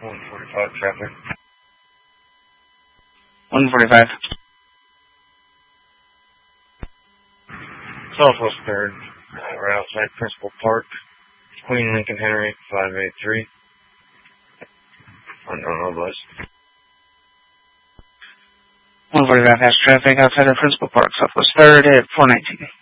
145 traffic. 145. Southwest 3rd. We're outside Principal Park. Queen Lincoln Henry 583. Unknown bus. 145 has traffic outside of Principal Park, Southwest 3rd at 419.